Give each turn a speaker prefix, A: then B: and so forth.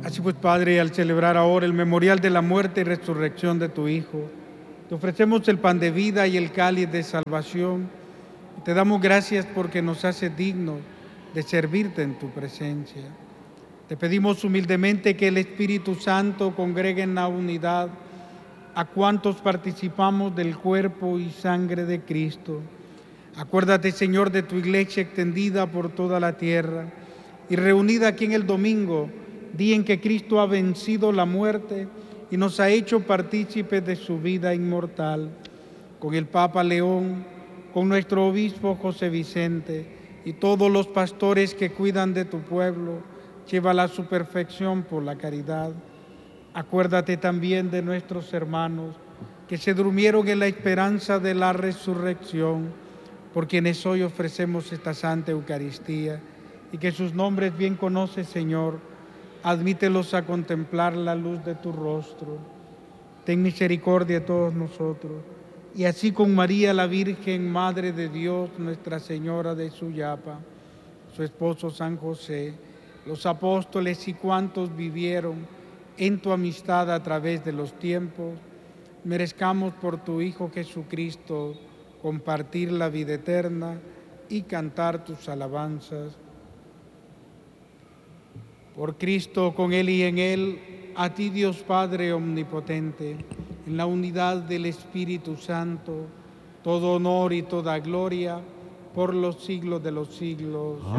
A: Así pues, Padre, al celebrar ahora el memorial de la muerte y resurrección de tu Hijo, te ofrecemos el pan de vida y el cáliz de salvación. Y te damos gracias porque nos haces dignos de servirte en tu presencia. Te pedimos humildemente que el Espíritu Santo congregue en la unidad a cuantos participamos del cuerpo y sangre de Cristo. Acuérdate, Señor, de tu iglesia extendida por toda la tierra y reunida aquí en el domingo, día en que Cristo ha vencido la muerte y nos ha hecho partícipes de su vida inmortal. Con el Papa León, con nuestro obispo José Vicente y todos los pastores que cuidan de tu pueblo, llévala a su perfección por la caridad. Acuérdate también de nuestros hermanos que se durmieron en la esperanza de la resurrección, por quienes hoy ofrecemos esta Santa Eucaristía, y que sus nombres bien conoces, Señor. Admítelos a contemplar la luz de tu rostro. Ten misericordia de todos nosotros, y así con María la Virgen, Madre de Dios, Nuestra Señora de Suyapa, su esposo San José, los apóstoles y cuantos vivieron en tu amistad a través de los tiempos, merezcamos por tu Hijo Jesucristo compartir la vida eterna y cantar tus alabanzas. Por Cristo, con Él y en Él, a ti Dios Padre omnipotente, en la unidad del Espíritu Santo, todo honor y toda gloria por los siglos de los siglos.